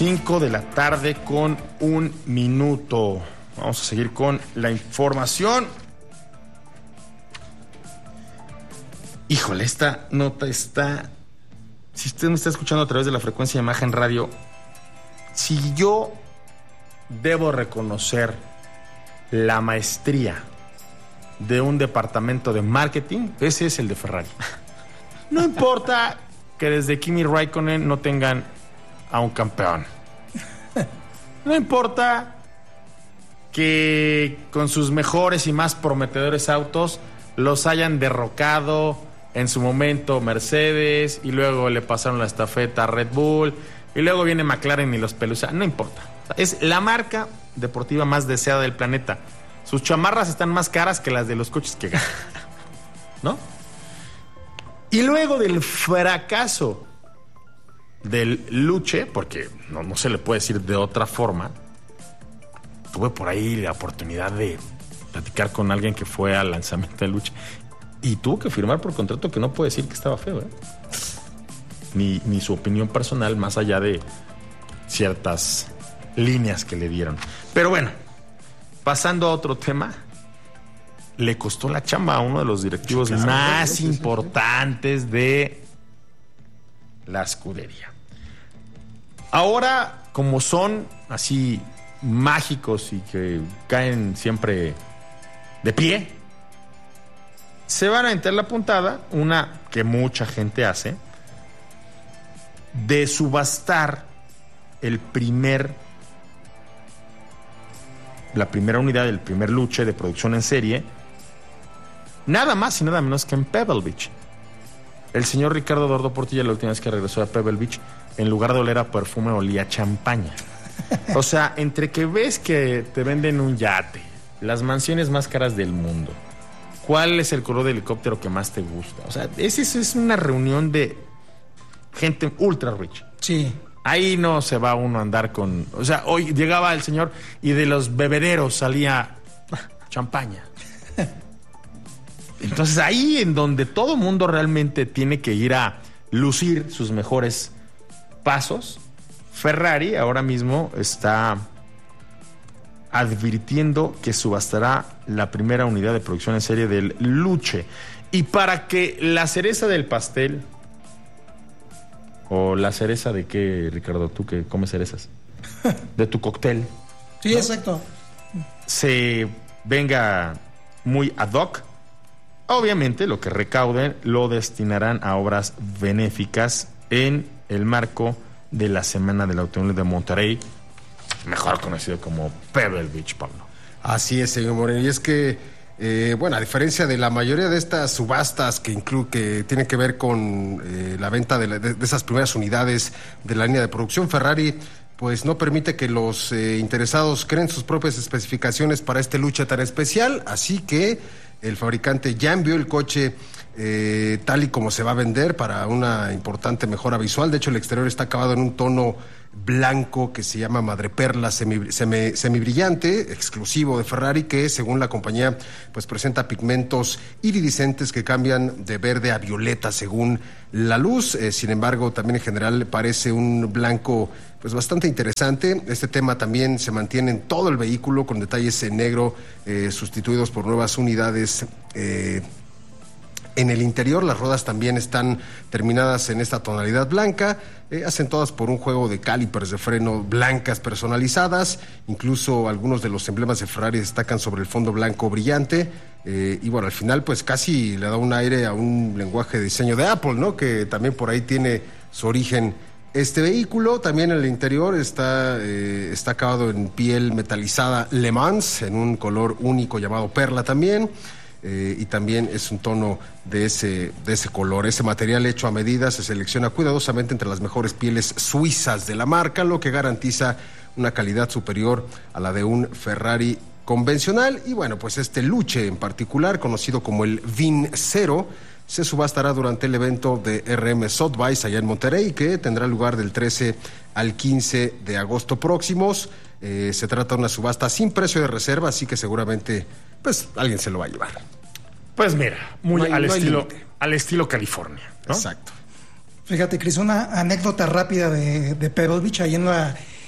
5 de la tarde con 1 minuto. Vamos a seguir con la información. Híjole, esta nota está... Si usted me está escuchando a través de la frecuencia de Imagen Radio, si yo debo reconocer la maestría de un departamento de marketing, ese es el de Ferrari. No importa que desde Kimi Raikkonen no tengan a un campeón. No importa que con sus mejores y más prometedores autos los hayan derrocado en su momento Mercedes y luego le pasaron la estafeta a Red Bull y luego viene McLaren y los pelusa. No importa. Es la marca deportiva más deseada del planeta. Sus chamarras están más caras que las de los coches que ganan, ¿no? Y luego del fracaso del Luche, porque no se le puede decir de otra forma, tuve por ahí la oportunidad de platicar con alguien que fue al lanzamiento del Luche y tuvo que firmar por contrato que no puede decir que estaba feo, ¿eh? Ni su opinión personal, más allá de ciertas líneas que le dieron. Pero bueno, pasando a otro tema, le costó la chamba a uno de los directivos más importantes de la escudería. Ahora, como son así mágicos y que caen siempre de pie, se van a meter la puntada, una que mucha gente hace, de subastar la primera unidad del primer Luche de producción en serie, nada más y nada menos que en Pebble Beach. El señor Ricardo Eduardo Portilla, la última vez que regresó a Pebble Beach, en lugar de oler a perfume, olía a champaña. O sea, entre que ves que te venden un yate, las mansiones más caras del mundo, ¿cuál es el color de helicóptero que más te gusta? O sea, eso es una reunión de gente ultra rich. Sí. Ahí no se va uno a andar con... O sea, hoy llegaba el señor y de los bebederos salía champaña. Entonces ahí en donde todo mundo realmente tiene que ir a lucir sus mejores pasos, Ferrari ahora mismo está advirtiendo que subastará la primera unidad de producción en serie del Luche. Y para que la cereza del pastel... ¿O la cereza de qué, Ricardo? ¿Tú que comes cerezas? De tu cóctel. Sí, ¿no? Exacto. Se venga muy ad hoc. Obviamente lo que recauden lo destinarán a obras benéficas en el marco de la Semana del Automóvil de Monterrey, mejor conocido como Pebble Beach, Pablo. Así es, señor Moreno. Y es que bueno, a diferencia de la mayoría de estas subastas que tienen que ver con la venta de esas primeras unidades de la línea de producción, Ferrari pues no permite que los interesados creen sus propias especificaciones para este Luche tan especial, así que el fabricante ya envió el coche tal y como se va a vender para una importante mejora visual. De hecho, el exterior está acabado en un tono blanco que se llama madreperla semibrillante, exclusivo de Ferrari, que según la compañía pues presenta pigmentos iridiscentes que cambian de verde a violeta según la luz. Sin embargo, también en general parece un blanco pues bastante interesante. Este tema también se mantiene en todo el vehículo con detalles en negro sustituidos por nuevas unidades en el interior. Las ruedas también están terminadas en esta tonalidad blanca, acentuadas por un juego de calipers de freno blancas personalizadas. Incluso algunos de los emblemas de Ferrari destacan sobre el fondo blanco brillante. Y bueno, al final pues casi le da un aire a un lenguaje de diseño de Apple, ¿no? Que también por ahí tiene su origen este vehículo. También en el interior está acabado en piel metalizada Le Mans, en un color único llamado perla también. Y también es un tono de ese color. Ese material hecho a medida se selecciona cuidadosamente entre las mejores pieles suizas de la marca, lo que garantiza una calidad superior a la de un Ferrari convencional. Y bueno, pues este Luche en particular, conocido como el VIN 0, se subastará durante el evento de RM Sotheby's allá en Monterrey, que tendrá lugar del 13 al 15 de agosto próximos. Se trata de una subasta sin precio de reserva, así que seguramente pues alguien se lo va a llevar. Pues mira, muy al estilo California, ¿no? Exacto. Fíjate, Cris, una anécdota rápida de Pebble Beach, ahí en la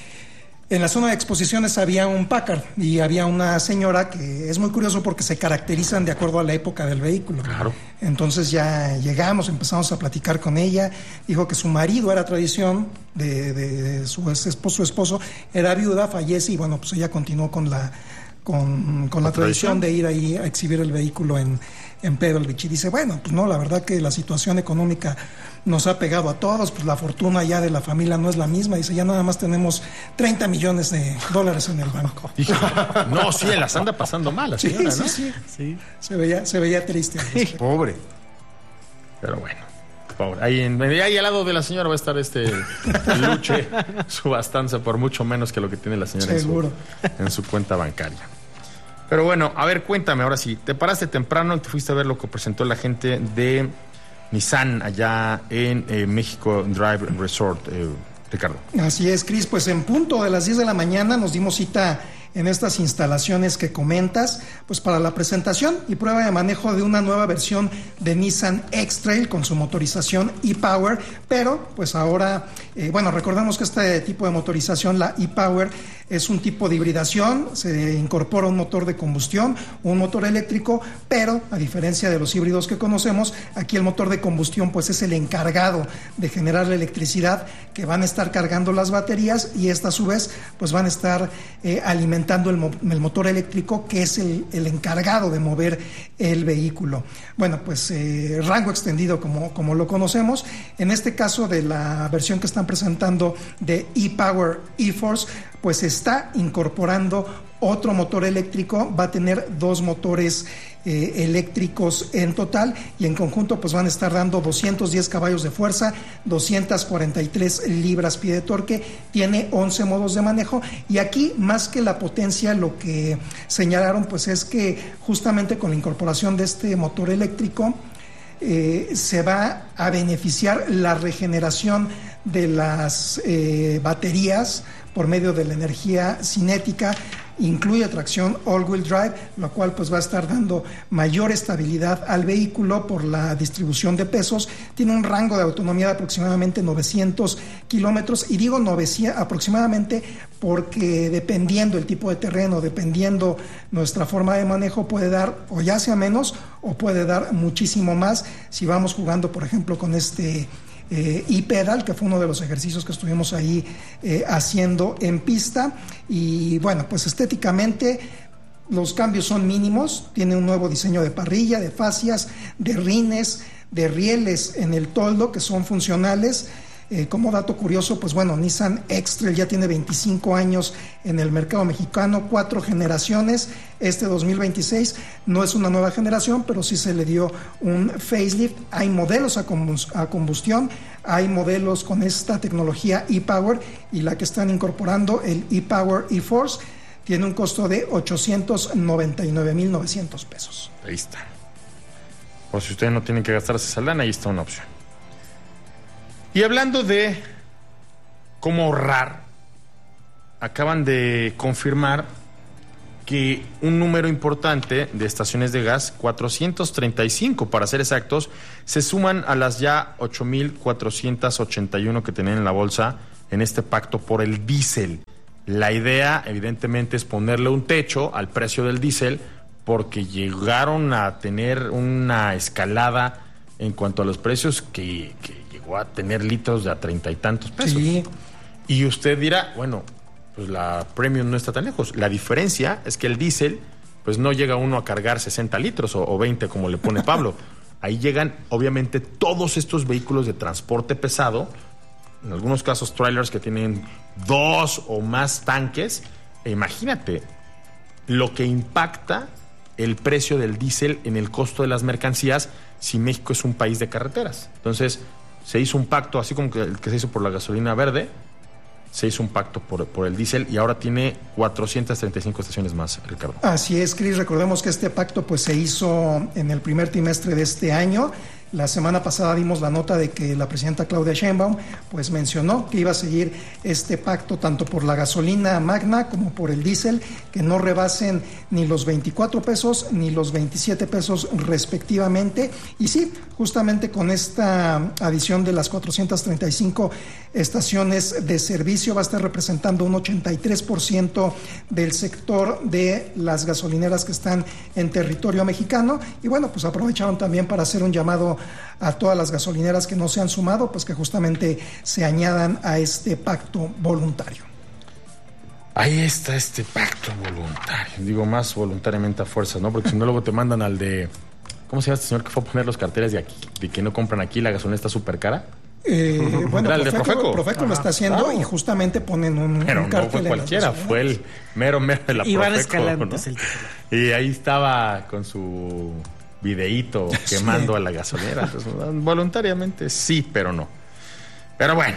En la zona de exposiciones había un Packard y había una señora que es muy curioso porque se caracterizan de acuerdo a la época del vehículo. Claro. Entonces ya llegamos, empezamos a platicar con ella, dijo que su marido era tradición de su esposo, era viuda, fallece y bueno, pues ella continuó con la tradición de ir ahí a exhibir el vehículo en Pebble Beach. Y dice, bueno, pues no, la verdad que la situación económica nos ha pegado a todos, pues la fortuna ya de la familia no es la misma. Dice, ya nada más tenemos $30 millones en el banco. No, sí, las anda pasando mal la señora, ¿no? Sí. Se veía triste. Pobre. Pero bueno, pobre. Ahí al lado de la señora va a estar Luche, su bastanza, por mucho menos que lo que tiene la señora en su cuenta bancaria. Pero bueno, a ver, cuéntame ahora sí. Te paraste temprano y te fuiste a ver lo que presentó la gente de Nissan allá en México Drive Resort, Ricardo. Así es, Cris, pues en punto de las 10 de la mañana nos dimos cita en estas instalaciones que comentas, pues para la presentación y prueba de manejo de una nueva versión de Nissan X-Trail con su motorización e-Power, pero pues ahora, recordemos que este tipo de motorización, la e-Power, es un tipo de hibridación, se incorpora un motor de combustión, un motor eléctrico, pero a diferencia de los híbridos que conocemos, aquí el motor de combustión pues es el encargado de generar la electricidad que van a estar cargando las baterías y estas a su vez pues van a estar alimentando el motor eléctrico que es el encargado de mover el vehículo. Bueno, pues rango extendido como lo conocemos. En este caso de la versión que están presentando de e-Power e-Force, pues está incorporando otro motor eléctrico, va a tener 2 motores eléctricos en total y en conjunto pues van a estar dando 210 caballos de fuerza, 243 libras-pie de torque, tiene 11 modos de manejo y aquí más que la potencia lo que señalaron pues es que justamente con la incorporación de este motor eléctrico se va a beneficiar la regeneración de las baterías por medio de la energía cinética, incluye tracción all-wheel drive, lo cual pues va a estar dando mayor estabilidad al vehículo por la distribución de pesos, tiene un rango de autonomía de aproximadamente 900 kilómetros, y digo 900 aproximadamente porque dependiendo el tipo de terreno, dependiendo nuestra forma de manejo, puede dar o ya sea menos o puede dar muchísimo más si vamos jugando por ejemplo con este e-pedal, que fue uno de los ejercicios que estuvimos ahí haciendo en pista. Y bueno, pues estéticamente los cambios son mínimos, tiene un nuevo diseño de parrilla, de fascias, de rines, de rieles en el toldo que son funcionales. Como dato curioso, pues bueno, Nissan X-Trail ya tiene 25 años en el mercado mexicano, 4 generaciones. Este 2026 no es una nueva generación, pero sí se le dio un facelift. Hay modelos a combustión, hay modelos con esta tecnología e-Power y la que están incorporando, el e-Power e-Force, tiene un costo de $899,900. Ahí está. Por si ustedes no tienen que gastarse esa lana, ahí está una opción. Y hablando de cómo ahorrar, acaban de confirmar que un número importante de estaciones de gas, 435 para ser exactos, se suman a las ya 8,481 que tenían en la bolsa en este pacto por el diésel. La idea, evidentemente, es ponerle un techo al precio del diésel porque llegaron a tener una escalada en cuanto a los precios que llegó a tener litros de a 30 y tantos pesos. Sí. Y usted dirá, bueno, pues la Premium no está tan lejos. La diferencia es que el diésel, pues no llega uno a cargar 60 litros o 20 como le pone Pablo. Ahí llegan, obviamente, todos estos vehículos de transporte pesado, en algunos casos trailers que tienen 2 o más tanques. Imagínate lo que impacta el precio del diésel en el costo de las mercancías si México es un país de carreteras. Entonces, se hizo un pacto, así como el que se hizo por la gasolina verde, se hizo un pacto por el diésel y ahora tiene 435 estaciones más, Ricardo. Así es, Cris. Recordemos que este pacto pues se hizo en el primer trimestre de este año La semana pasada dimos la nota de que la presidenta Claudia Sheinbaum pues mencionó que iba a seguir este pacto tanto por la gasolina magna como por el diésel, que no rebasen ni los 24 pesos ni los 27 pesos respectivamente. Y sí, justamente con esta adición de las 435 estaciones de servicio va a estar representando un 83% del sector de las gasolineras que están en territorio mexicano. Y bueno, pues aprovecharon también para hacer un llamado a todas las gasolineras que no se han sumado, pues que justamente se añadan a este pacto voluntario. Ahí está este pacto voluntario. Digo, más voluntariamente a fuerzas, ¿no? Porque si no, luego te mandan al de... ¿Cómo se llama este señor que fue a poner los carteles de aquí? De que no compran aquí, la gasolina está súper cara. Bueno, el de Profeco lo está haciendo, y justamente ponen un pero cartel. No fue cualquiera, fue el mero de la y Profeco. Van escalando, ¿no? el título. Y ahí estaba con su videíto quemando a la gasolinera. Pues, voluntariamente sí, pero no. Pero bueno,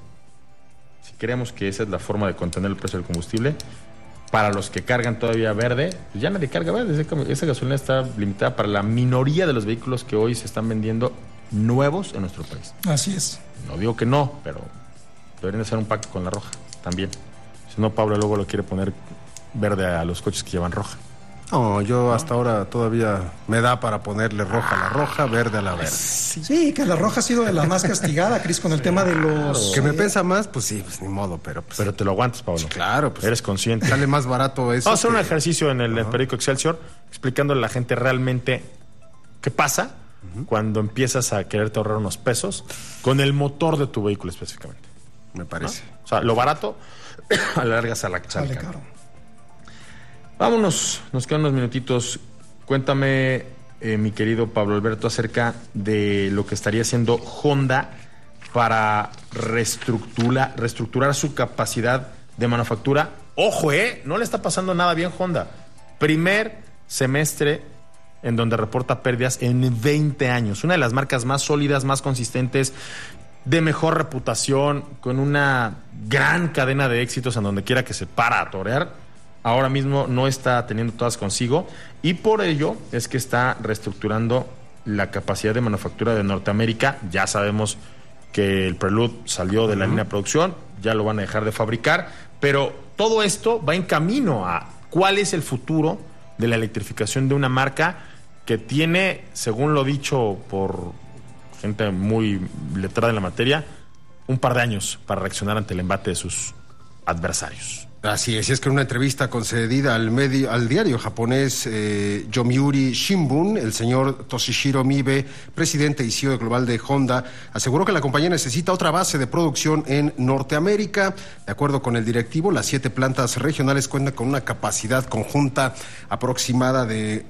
si queremos que esa es la forma de contener el precio del combustible, para los que cargan todavía verde, pues ya nadie carga verde. Esa gasolina está limitada para la minoría de los vehículos que hoy se están vendiendo nuevos en nuestro país. Así es. No digo que no, pero deberían hacer un pacto con la roja también. Si no, Pablo luego lo quiere poner verde a los coches que llevan roja. No, yo hasta ahora todavía me da para ponerle roja a la roja, verde a la verde. Sí, que la roja ha sido de la más castigada, Cris, con el tema de los... Que me pesa más, pues sí, pues ni modo, pero... Pues, pero te lo aguantas, Pablo. Claro, pues... Eres consciente. Sale más barato eso. Vamos a hacer un ejercicio en el periódico Excelsior, explicándole a la gente realmente qué pasa cuando empiezas a quererte ahorrar unos pesos con el motor de tu vehículo específicamente. Me parece. ¿No? O sea, lo barato, a la larga sale caro. Vámonos, nos quedan unos minutitos. Cuéntame, mi querido Pablo Alberto, acerca de lo que estaría haciendo Honda para reestructurar su capacidad de manufactura. Ojo, no le está pasando nada bien Honda. Primer semestre en donde reporta pérdidas en 20 años. Una de las marcas más sólidas, más consistentes, de mejor reputación, con una gran cadena de éxitos en donde quiera que se para a torear. Ahora mismo no está teniendo todas consigo, y por ello es que está reestructurando la capacidad de manufactura de Norteamérica. Ya sabemos que el Prelude salió de la línea de producción, ya lo van a dejar de fabricar, pero todo esto va en camino a cuál es el futuro de la electrificación de una marca que tiene, según lo dicho por gente muy letrada en la materia, un par de años para reaccionar ante el embate de sus adversarios. Así es que en una entrevista concedida al diario japonés Yomiuri Shimbun, el señor Toshihiro Mibe, presidente y CEO global de Honda, aseguró que la compañía necesita otra base de producción en Norteamérica. De acuerdo con el directivo, las 7 plantas regionales cuentan con una capacidad conjunta aproximada de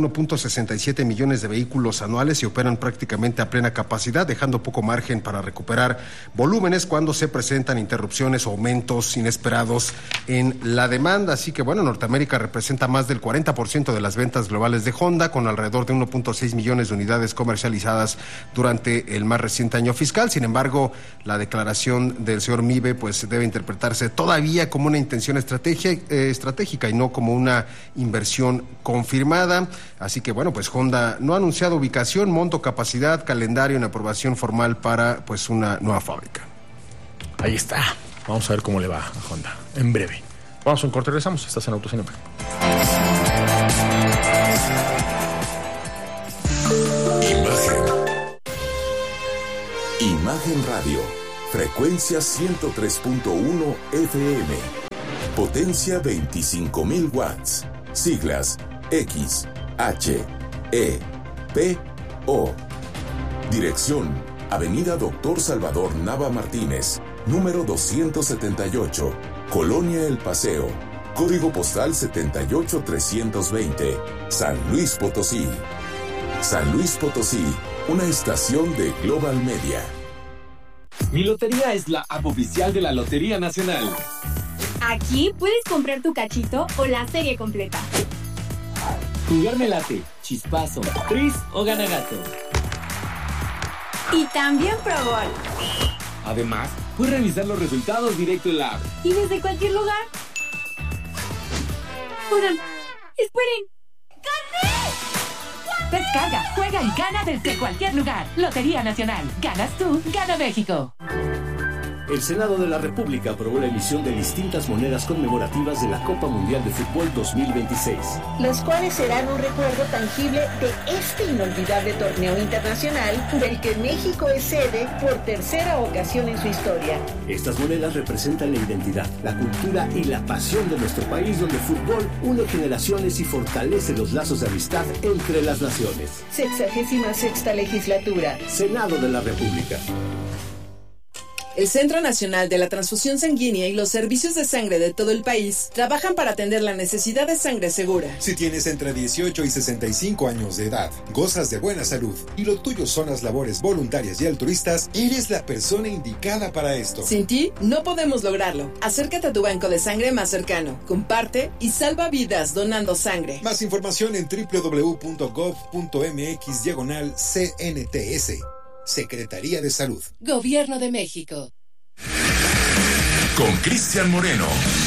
1.67 millones de vehículos anuales y operan prácticamente a plena capacidad, dejando poco margen para recuperar volúmenes cuando se presentan interrupciones o aumentos inesperados en la demanda. Así que bueno, Norteamérica representa más del 40% de las ventas globales de Honda, con alrededor de 1.6 millones de unidades comercializadas durante el más reciente año fiscal. Sin embargo, la declaración del señor Mibe pues debe interpretarse todavía como una intención estratégica y no como una inversión confirmada. Así que bueno, pues Honda no ha anunciado ubicación, monto, capacidad, calendario en aprobación formal para pues una nueva fábrica. Ahí está. Vamos a ver cómo le va a Honda en breve. Vamos a un corte y regresamos. Estás en Autocine. Imagen Radio. Frecuencia 103.1 FM. Potencia 25.000 watts. Siglas X, H, E, P, O. Dirección: Avenida Doctor Salvador Nava Martínez, número 278, Colonia El Paseo. Código postal 78320, San Luis Potosí. San Luis Potosí, una estación de Global Media. Mi lotería es la app oficial de la Lotería Nacional. Aquí puedes comprar tu cachito o la serie completa. Jugar me late, chispazo, tris o ganagato. Y también Pro Gol. Además, puedes revisar los resultados directo en la app. Y desde cualquier lugar. Oigan, esperen. ¡Gané! Descarga, juega y gana desde cualquier lugar. Lotería Nacional. Ganas tú, gana México. El Senado de la República aprobó la emisión de distintas monedas conmemorativas de la Copa Mundial de Fútbol 2026. Las cuales serán un recuerdo tangible de este inolvidable torneo internacional del que México es sede por tercera ocasión en su historia. Estas monedas representan la identidad, la cultura y la pasión de nuestro país, donde el fútbol une generaciones y fortalece los lazos de amistad entre las naciones. 66ª legislatura. Senado de la República. El Centro Nacional de la Transfusión Sanguínea y los servicios de sangre de todo el país trabajan para atender la necesidad de sangre segura. Si tienes entre 18 y 65 años de edad, gozas de buena salud y lo tuyo son las labores voluntarias y altruistas, eres la persona indicada para esto. Sin ti, no podemos lograrlo. Acércate a tu banco de sangre más cercano, comparte y salva vidas donando sangre. Más información en www.gov.mx/CNTS. Secretaría de Salud. Gobierno de México. Con Cristian Moreno.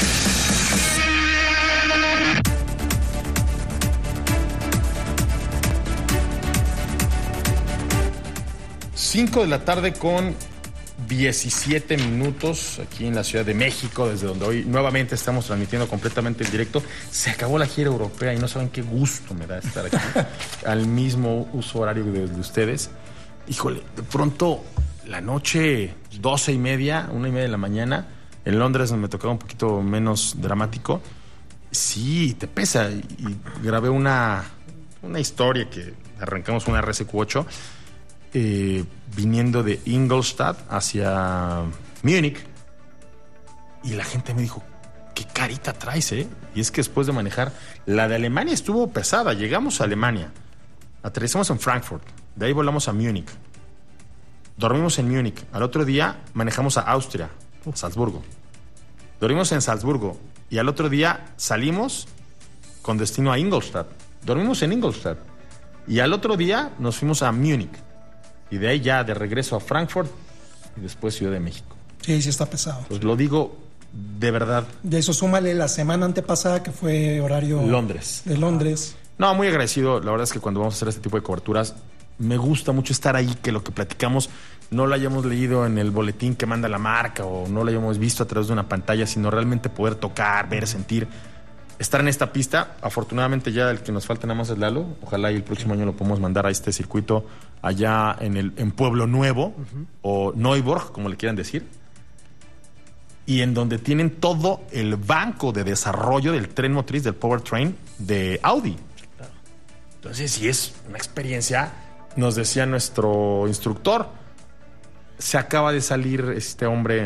Cinco de la tarde con 17 minutos aquí en la Ciudad de México, desde donde hoy nuevamente estamos transmitiendo completamente en directo. Se acabó la gira europea y no saben qué gusto me da estar aquí al mismo uso horario de ustedes. Híjole, de pronto la noche, 12:30, 1:30 de la mañana, en Londres me tocaba un poquito menos dramático. Sí, te pesa. Y grabé una historia que arrancamos una RSQ8 viniendo de Ingolstadt hacia Múnich. Y la gente me dijo, qué carita traes, ¿eh? Y es que después de manejar, la de Alemania estuvo pesada. Llegamos a Alemania, aterrizamos en Frankfurt. De ahí volamos a Múnich. Dormimos en Múnich. Al otro día manejamos a Austria, Salzburgo. Dormimos en Salzburgo. Y al otro día salimos con destino a Ingolstadt. Dormimos en Ingolstadt. Y al otro día nos fuimos a Múnich. Y de ahí ya de regreso a Frankfurt y después Ciudad de México. Sí, sí está pesado. Pues lo digo de verdad. De eso súmale la semana antepasada que fue horario... Londres. De Londres. No, muy agradecido. La verdad es que cuando vamos a hacer este tipo de coberturas, me gusta mucho estar ahí, que lo que platicamos no lo hayamos leído en el boletín que manda la marca o no lo hayamos visto a través de una pantalla, sino realmente poder tocar, ver, sentir, estar en esta pista. Afortunadamente ya el que nos falta nada más es Lalo. Ojalá y el próximo año lo podamos mandar a este circuito allá en Pueblo Nuevo, o Neuburg, como le quieran decir, y en donde tienen todo el banco de desarrollo del tren motriz, del powertrain de Audi. Entonces, sí es una experiencia. Nos decía nuestro instructor, se acaba de salir este hombre,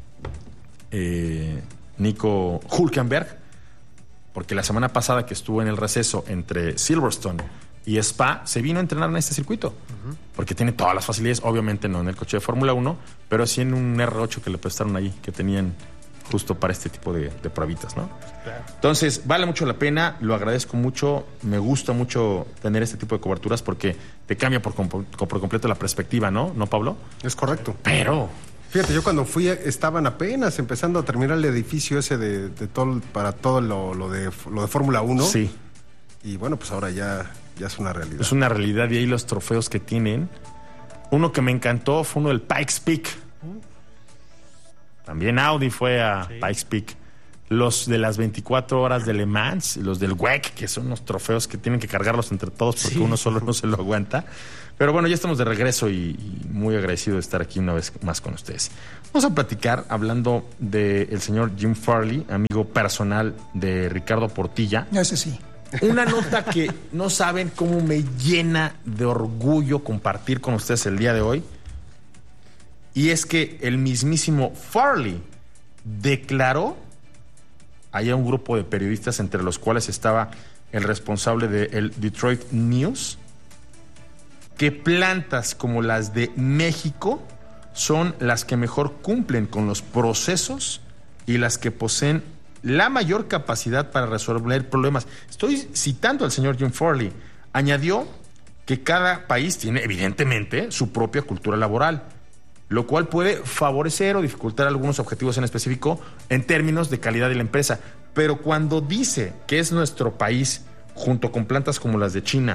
Nico Hülkenberg, porque la semana pasada que estuvo en el receso entre Silverstone y Spa, se vino a entrenar en este circuito, porque tiene todas las facilidades, obviamente no en el coche de Fórmula 1, pero sí en un R8 que le prestaron ahí, que tenían justo para este tipo de pruebitas, ¿no? Claro. Entonces, vale mucho la pena, lo agradezco mucho, me gusta mucho tener este tipo de coberturas porque te cambia por completo la perspectiva, ¿no? ¿No, Pablo? Es correcto. Pero... Fíjate, yo cuando fui estaban apenas empezando a terminar el edificio ese de todo, para todo lo de Fórmula 1. Sí. Y bueno, pues ahora ya es una realidad. Es una realidad y ahí los trofeos que tienen. Uno que me encantó fue uno del Pikes Peak. También Audi fue a Pikes Peak. Los de las 24 horas de Le Mans, los del WEC, que son unos trofeos que tienen que cargarlos entre todos porque uno solo no se lo aguanta. Pero bueno, ya estamos de regreso y muy agradecido de estar aquí una vez más con ustedes. Vamos a platicar hablando del señor Jim Farley, amigo personal de Ricardo Portilla. Ese sí. Una nota que no saben cómo me llena de orgullo compartir con ustedes el día de hoy. Y es que el mismísimo Farley declaró, hay un grupo de periodistas entre los cuales estaba el responsable del Detroit News, que plantas como las de México son las que mejor cumplen con los procesos y las que poseen la mayor capacidad para resolver problemas. Estoy citando al señor Jim Farley. Añadió que cada país tiene evidentemente su propia cultura laboral, lo cual puede favorecer o dificultar algunos objetivos en específico en términos de calidad de la empresa. Pero cuando dice que es nuestro país, junto con plantas como las de China,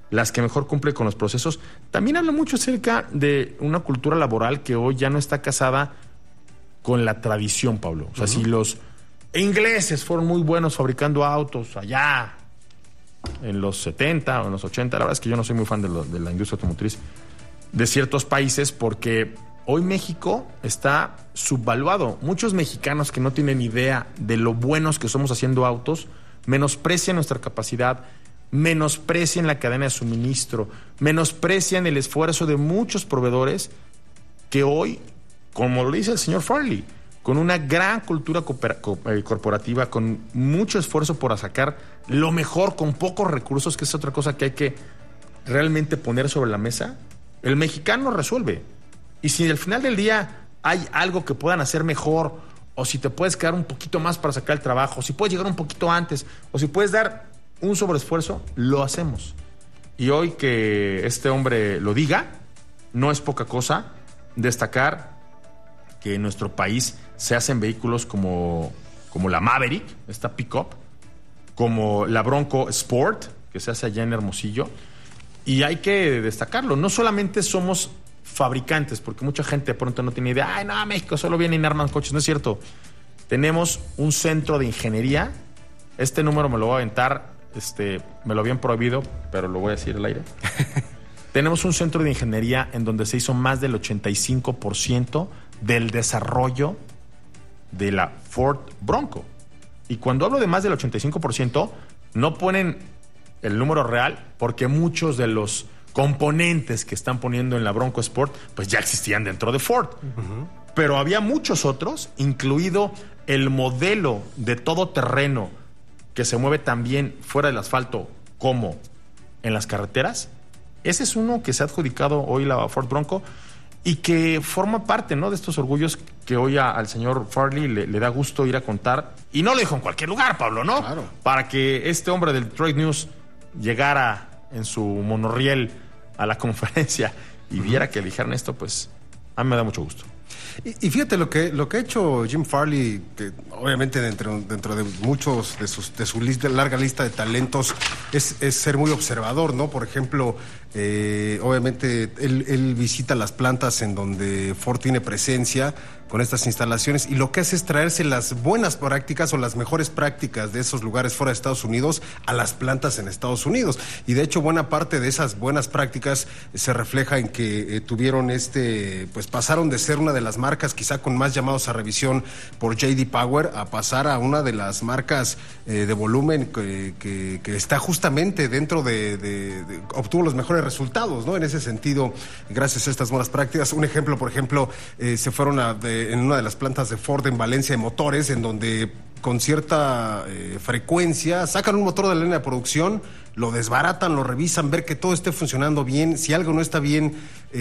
las que mejor cumplen con los procesos. También habla mucho acerca de una cultura laboral que hoy ya no está casada con la tradición, Pablo. O sea, si los ingleses fueron muy buenos fabricando autos allá en los 70 o en los 80, la verdad es que yo no soy muy fan de la industria automotriz de ciertos países, porque hoy México está subvaluado. Muchos mexicanos que no tienen idea de lo buenos que somos haciendo autos menosprecian nuestra capacidad, menosprecian la cadena de suministro, menosprecian el esfuerzo de muchos proveedores que hoy, como lo dice el señor Farley, con una gran cultura corporativa, con mucho esfuerzo por sacar lo mejor con pocos recursos, que es otra cosa que hay que realmente poner sobre la mesa, el mexicano resuelve. Y si al final del día hay algo que puedan hacer mejor, o si te puedes quedar un poquito más para sacar el trabajo, o si puedes llegar un poquito antes, o si puedes dar un sobreesfuerzo, lo hacemos. Y hoy que este hombre lo diga, no es poca cosa destacar que en nuestro país se hacen vehículos como la Maverick, esta pick-up, como la Bronco Sport, que se hace allá en Hermosillo. Y hay que destacarlo, no solamente somos fabricantes, porque mucha gente de pronto no tiene idea, ay, no, México solo vienen y arman coches. No es cierto. Tenemos un centro de ingeniería. Este número me lo voy a aventar, me lo habían prohibido, pero lo voy a decir al aire. Tenemos un centro de ingeniería en donde se hizo más del 85% del desarrollo de la Ford Bronco. Y cuando hablo de más del 85%, no ponen el número real, porque muchos de los componentes que están poniendo en la Bronco Sport pues ya existían dentro de Ford. Pero había muchos otros, incluido el modelo de todoterreno que se mueve también fuera del asfalto como en las carreteras. Ese es uno que se ha adjudicado hoy la Ford Bronco y que forma parte, ¿no?, de estos orgullos que hoy al señor Farley le da gusto ir a contar. Y no lo dijo en cualquier lugar, Pablo, ¿no? Claro. Para que este hombre del Detroit News llegara en su monorriel a la conferencia y viera que dijeron esto, pues a mí me da mucho gusto. Y fíjate lo que ha hecho Jim Farley, que obviamente dentro de muchos de su larga lista de talentos es ser muy observador, ¿no? Por ejemplo, obviamente él visita las plantas en donde Ford tiene presencia con estas instalaciones, y lo que hace es traerse las buenas prácticas o las mejores prácticas de esos lugares fuera de Estados Unidos a las plantas en Estados Unidos. Y de hecho buena parte de esas buenas prácticas se refleja en que tuvieron pues pasaron de ser una de las marcas quizá con más llamados a revisión por J.D. Power a pasar a una de las marcas de volumen que está justamente dentro obtuvo los mejores resultados, ¿no? En ese sentido, gracias a estas buenas prácticas. Un ejemplo, por ejemplo, se fueron en una de las plantas de Ford en Valencia de motores, en donde con cierta frecuencia sacan un motor de la línea de producción, lo desbaratan, lo revisan, ver que todo esté funcionando bien. Si algo no está bien,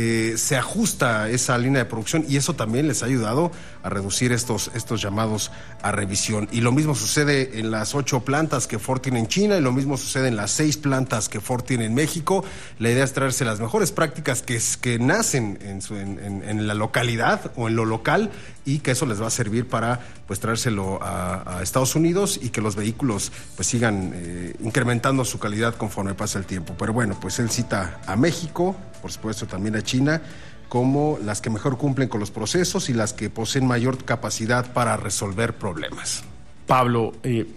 se ajusta esa línea de producción, y eso también les ha ayudado a reducir estos llamados a revisión. Y lo mismo sucede en las 8 plantas que Ford tiene en China, y lo mismo sucede en las 6 plantas que Ford tiene en México. La idea es traerse las mejores prácticas que nacen en la localidad o en lo local, y que eso les va a servir para pues traérselo a Estados Unidos, y que los vehículos pues sigan incrementando su calidad conforme pasa el tiempo. Pero bueno, pues él cita a México, por supuesto también a China, como las que mejor cumplen con los procesos y las que poseen mayor capacidad para resolver problemas. Pablo,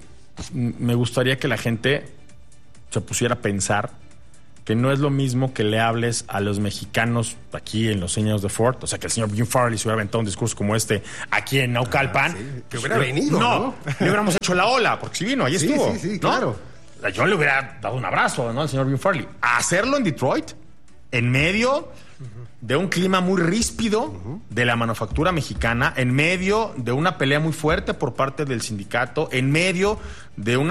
me gustaría que la gente se pusiera a pensar que no es lo mismo que le hables a los mexicanos aquí en los años de Ford, o sea, que el señor Jim Farley se hubiera aventado un discurso como este aquí en Naucalpan. Sí, que hubiera venido, ¿no? Le hubiéramos hecho la ola, porque si vino, ahí estuvo. Sí, ¿no? claro. Yo le hubiera dado un abrazo, ¿no?, al señor Jim Farley. Hacerlo en Detroit, en medio de un clima muy ríspido de la manufactura mexicana, en medio de una pelea muy fuerte por parte del sindicato, en medio de una